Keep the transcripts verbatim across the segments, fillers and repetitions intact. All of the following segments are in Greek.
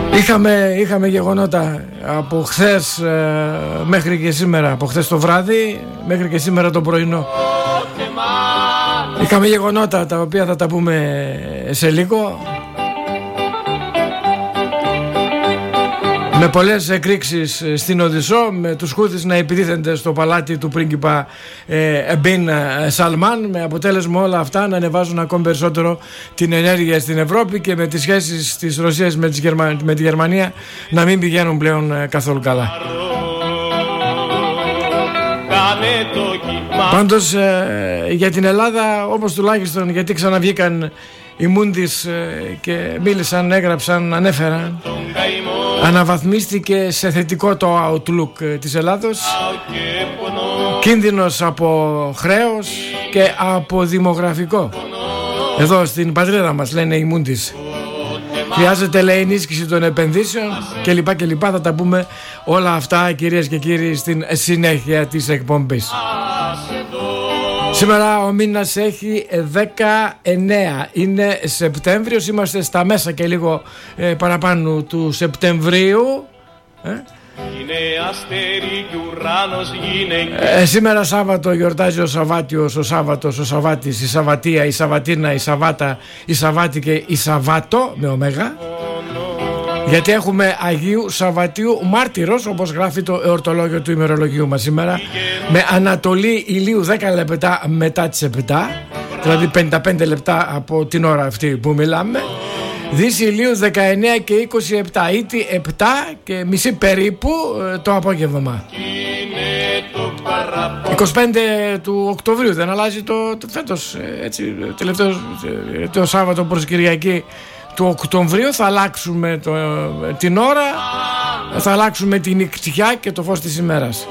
Είχαμε, είχαμε γεγονότα από χθες ε, μέχρι και σήμερα, από χθες το βράδυ μέχρι και σήμερα το πρωινό. Είχαμε γεγονότα τα οποία θα τα πούμε σε λίγο, με πολλές εκρήξεις στην Οδυσσό, με τους Χούθης να επιτίθενται στο παλάτι του πρίγκιπα ε, Μπιν Σαλμάν, με αποτέλεσμα όλα αυτά να ανεβάζουν ακόμη περισσότερο την ενέργεια στην Ευρώπη και με τις σχέσεις της Ρωσίας με, Γερμα... με τη Γερμανία να μην πηγαίνουν πλέον ε, καθόλου καλά. Πάντως ε, για την Ελλάδα, όπως τουλάχιστον, γιατί ξαναβγήκαν οι Μούντις ε, και μίλησαν, έγραψαν, ανέφεραν, αναβαθμίστηκε σε θετικό το outlook της Ελλάδος, κίνδυνος από χρέος και από δημογραφικό. Εδώ στην πατρίδα μας, λένε οι Μούντις, χρειάζεται, λέει, ενίσχυση των επενδύσεων και λοιπά και λοιπά. Θα τα πούμε όλα αυτά, κυρίες και κύριοι, στην συνέχεια της εκπομπής. Σήμερα ο μήνας έχει δεκαεννιά, είναι Σεπτέμβριος, είμαστε στα μέσα και λίγο ε, παραπάνω του Σεπτεμβρίου. ε? Ε, σήμερα Σάββατο γιορτάζει ο Σαββάτιος, ο Σάββατος, ο Σαββάτης, η Σαββατία, η Σαββατίνα, η Σαββάτα, η Σαββάτη και η Σαββάτο με ωμέγα. Γιατί έχουμε Αγίου Σαββατίου Μάρτυρος, όπως γράφει το εορτολόγιο του ημερολογίου μας σήμερα, με ανατολή ηλίου δέκα λεπτά μετά τις επτά, δηλαδή πενήντα πέντε λεπτά από την ώρα αυτή που μιλάμε. Δύση ηλίου δεκαεννιά και είκοσι επτά, ήτι επτά και μισή περίπου το απόγευμα. είκοσι πέντε του Οκτωβρίου, δεν αλλάζει το, το φέτος, έτσι, τελευταίο το Σάββατο προς Κυριακή του Οκτωβρίου θα αλλάξουμε το, την ώρα, θα αλλάξουμε την νυχτιά και το φως της ημέρας.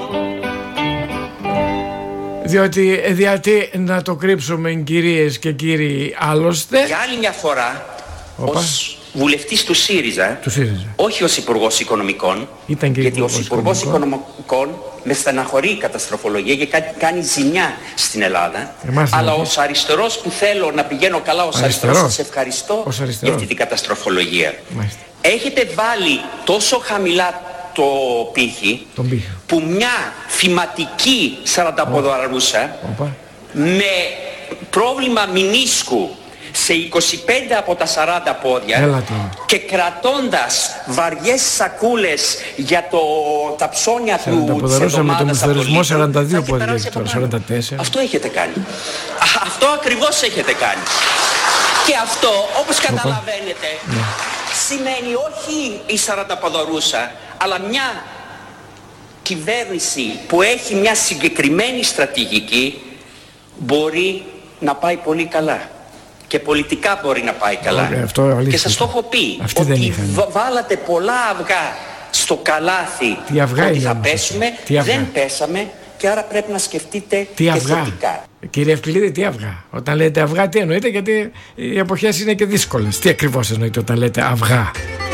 Διότι, γιατί να το κρύψουμε, κυρίες και κύριοι, άλλωστε. Για άλλη μια φορά, ως βουλευτής του ΣΥΡΙΖΑ, του ΣΥΡΙΖΑ, όχι ως Υπουργός Οικονομικών, ήταν και γιατί ως Υπουργός Οικονομικών με στεναχωρεί η καταστροφολογία και κάνει ζημιά στην Ελλάδα. Εμάς, αλλά ως αριστερός που θέλω να πηγαίνω καλά ως αριστερός, σας ευχαριστώ για αυτή την καταστροφολογία. Μάλιστα. Έχετε βάλει τόσο χαμηλά το πύχη, πύχη που μια φυματική σαρανταποδαρούσα με πρόβλημα μηνίσκου σε είκοσι πέντε από τα σαράντα πόδια και κρατώντας βαριές σακούλες για το, τα ψώνια του της εβδομάδας απολύτων, σαράντα δύο πόδια έχει τώρα, σαράντα τέσσερα. Αυτό έχετε κάνει. Α, αυτό ακριβώς έχετε κάνει. Και αυτό, όπως καταλαβαίνετε, ναι, σημαίνει όχι η σαρανταποδαρούσα, αλλά μια κυβέρνηση που έχει μια συγκεκριμένη στρατηγική μπορεί να πάει πολύ καλά. Και πολιτικά μπορεί να πάει καλά. Okay, αυτό, και σας το έχω πει ότι βάλατε πολλά αυγά στο καλάθι ότι θα πέσουμε, δεν πέσαμε και άρα πρέπει να σκεφτείτε τι και αυγά θετικά. Κύριε Ευκλήδη, τι αυγά? Όταν λέτε αυγά τι εννοείτε? Γιατί οι εποχές είναι και δύσκολες. Τι ακριβώς εννοείτε όταν λέτε αυγά?